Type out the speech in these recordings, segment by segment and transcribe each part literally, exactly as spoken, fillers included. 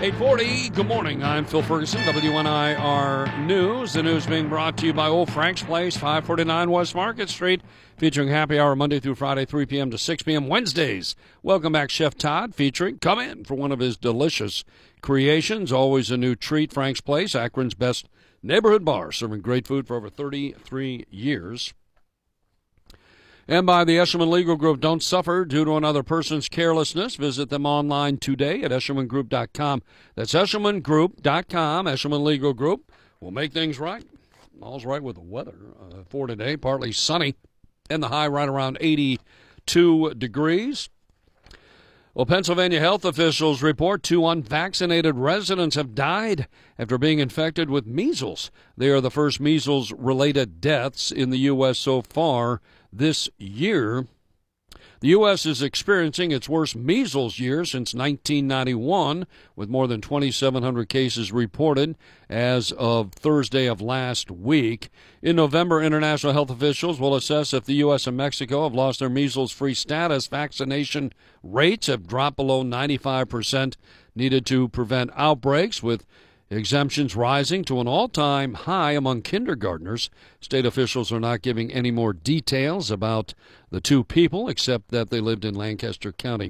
eight forty, good morning. I'm Phil Ferguson, W N I R News. The news being brought to you by Old Frank's Place, five forty-nine West Market Street, featuring happy hour Monday through Friday, three p.m. to six p.m. Wednesdays. Welcome back, Chef Todd, featuring Come In for one of his delicious creations. Always a new treat, Frank's Place, Akron's best neighborhood bar, serving great food for over thirty-three years. And by the Eshelman Legal Group, don't suffer due to another person's carelessness. Visit them online today at eshelman group dot com. That's eshelman group dot com. Eshelman Legal Group will make things right. All's right with the weather uh, for today. Partly sunny and the high right around eighty-two degrees. Well, Pennsylvania health officials report two unvaccinated residents have died after being infected with measles. They are the first measles-related deaths in the U S so far this year. The U S is experiencing its worst measles year since nineteen ninety-one, with more than twenty-seven hundred cases reported as of Thursday of last week. In November, international health officials will assess if the U S and Mexico have lost their measles-free status. Vaccination rates have dropped below ninety-five percent needed to prevent outbreaks, with exemptions rising to an all-time high among kindergartners. State officials are not giving any more details about the two people, except that they lived in Lancaster County.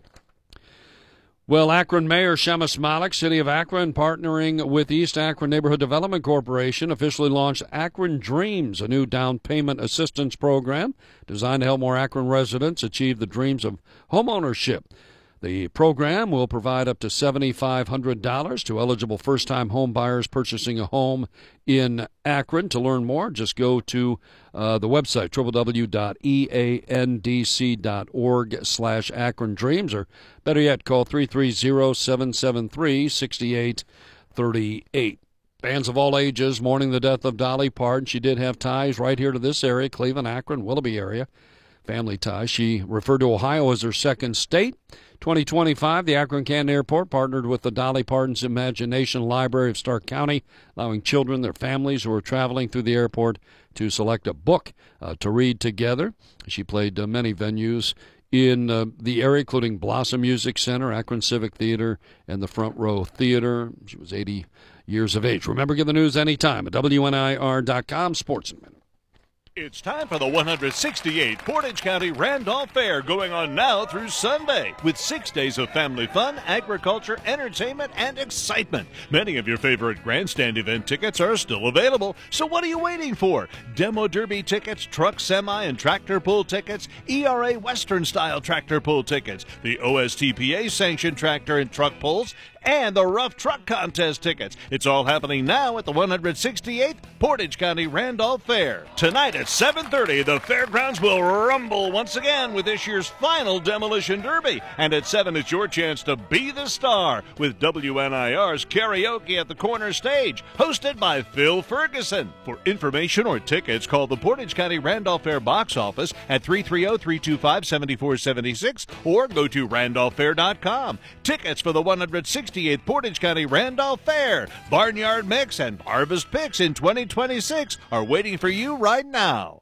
Well, Akron Mayor Shamus Malik, City of Akron, partnering with East Akron Neighborhood Development Corporation, officially launched Akron Dreams, a new down payment assistance program designed to help more Akron residents achieve the dreams of homeownership. The program will provide up to seven thousand five hundred dollars to eligible first-time home buyers purchasing a home in Akron. To learn more, just go to uh, the website, w w w dot e a n d c dot org slash Akron Dreams, or better yet, call three three zero, seven seven three, six eight three eight. Fans of all ages mourning the death of Dolly Parton. She did have ties right here to this area, Cleveland, Akron, Willoughby area. Family ties. She referred to Ohio as her second state. twenty twenty-five, the Akron-Canton Airport partnered with the Dolly Parton's Imagination Library of Stark County, allowing children, their families who are traveling through the airport to select a book uh, to read together. She played uh, many venues in uh, the area, including Blossom Music Center, Akron Civic Theater, and the Front Row Theater. She was eighty years of age. Remember, get the news anytime at W N I R dot com. Sports in a minute. It's time for the one hundred sixty-eighth Portage County Randolph Fair, going on now through Sunday, with six days of family fun, agriculture, entertainment, and excitement. Many of your favorite grandstand event tickets are still available, so what are you waiting for? Demo Derby tickets, truck, semi, and tractor pull tickets, E R A Western-style tractor pull tickets, the O S T P A-sanctioned tractor and truck pulls, and the Rough Truck Contest tickets. It's all happening now at the one hundred sixty-eighth Portage County Randolph Fair. Tonight at seven thirty, the fairgrounds will rumble once again with this year's final Demolition Derby. And at seven, it's your chance to be the star with W N I R's Karaoke at the Corner Stage, hosted by Phil Ferguson. For information or tickets, call the Portage County Randolph Fair box office at three three zero, three two five, seven four seven six or go to randolph fair dot com. Tickets for the one hundred sixty-eighth Portage County Randolph Fair, Barnyard Mix, and Harvest Picks in twenty twenty-six are waiting for you right now.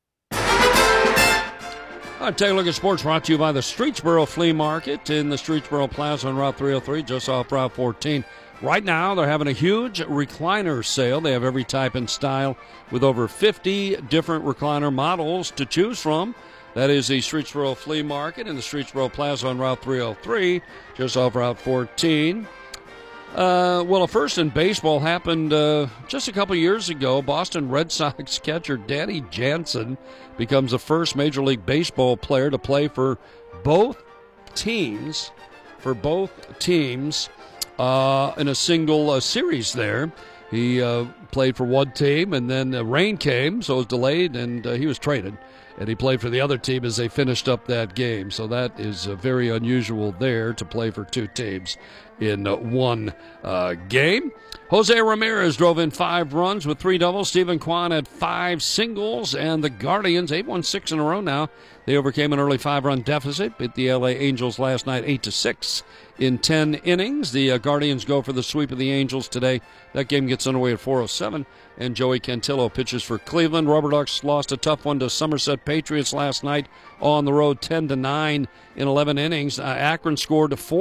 All right, take a look at sports brought to you by the Streetsboro Flea Market in the Streetsboro Plaza on Route three oh three, just off Route fourteen. Right now, they're having a huge recliner sale. They have every type and style with over fifty different recliner models to choose from. That is the Streetsboro Flea Market in the Streetsboro Plaza on Route three oh three, just off Route fourteen. Uh, well, a first in baseball happened uh, just a couple years ago. Boston Red Sox catcher Danny Jansen becomes the first Major League Baseball player to play for both teams, for both teams uh, in a single uh, series there. He uh, played for one team, and then the rain came, so it was delayed, and uh, he was traded. And he played for the other team as they finished up that game. So that is uh, very unusual there to play for two teams in uh, one uh, game. Jose Ramirez drove in five runs with three doubles. Stephen Kwan had five singles. And the Guardians, they've won six in a row now. They overcame an early five-run deficit, beat the L A Angels last night eight to six in ten innings. The uh, Guardians go for the sweep of the Angels today. That game gets underway at four oh seven. And Joey Cantillo pitches for Cleveland. Rubber Ducks lost a tough one to Somerset Patriots last night on the road, ten to nine in eleven innings. Uh, Akron scored four.